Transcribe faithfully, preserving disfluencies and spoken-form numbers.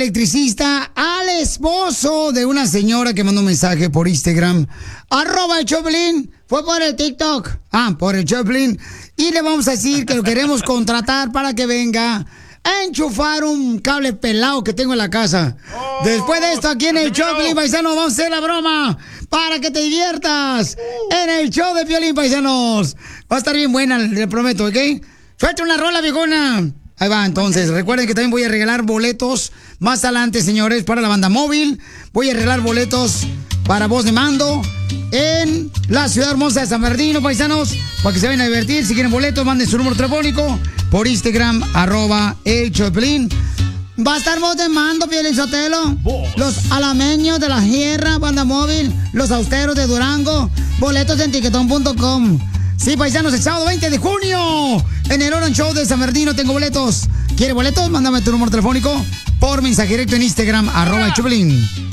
electricista al esposo de una señora que mandó un mensaje por Instagram. Arroba el Choplin. Fue por el TikTok. Ah, por el Choplin. Y le vamos a decir que lo queremos contratar para que venga a enchufar un cable pelado que tengo en la casa. Oh, Después de esto, aquí en el Choplin, paisanos, vamos a hacer la broma para que te diviertas en el show de Piolín, paisanos. Va a estar bien buena, le prometo, ¿ok? Suelta una rola, viejona. Ahí va, entonces. Recuerden que también voy a regalar boletos más adelante, señores, para la banda móvil. Voy a regalar boletos para voz de mando en la ciudad hermosa de San Bernardino, paisanos, para que se vayan a divertir. Si quieren boletos, manden su número telefónico por Instagram, arroba el Choplin. Va a estar voz de mando, Piolín Sotelo. Los alameños de la Sierra, banda móvil. Los austeros de Durango. Boletos en tiquetón punto com. Sí, paisanos, el sábado veinte de junio en el Orange Show de San Bernardino tengo boletos. ¿Quiere boletos? Mándame tu número telefónico por mensaje directo en Instagram, arroba el Choplin.